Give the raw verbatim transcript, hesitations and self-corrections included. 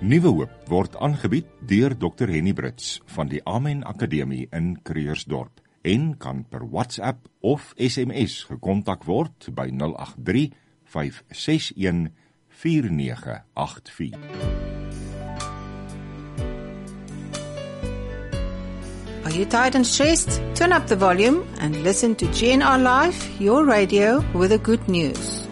Nuwe Hoop word aangebied deur dokter Henny Brits van die Amen Akademie in Krugersdorp en kan per WhatsApp of S M S gekontak word by nul agt drie, vyf ses een, vier nege agt vier. Are you tired and stressed? Turn up the volume and listen to G N R Live, your radio with the good news.